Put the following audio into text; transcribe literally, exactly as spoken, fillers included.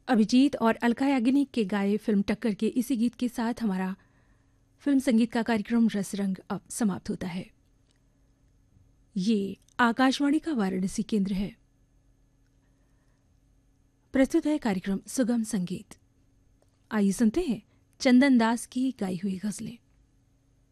अभिजीत और अलका याग्निक के गाए फिल्म टक्कर के इसी गीत के साथ हमारा फिल्म संगीत का कार्यक्रम रसरंग अब समाप्त होता है। ये आकाशवाणी का वाराणसी केंद्र है। प्रस्तुत है कार्यक्रम सुगम संगीत। आइए सुनते हैं चंदन दास की गाई हुई गजलें।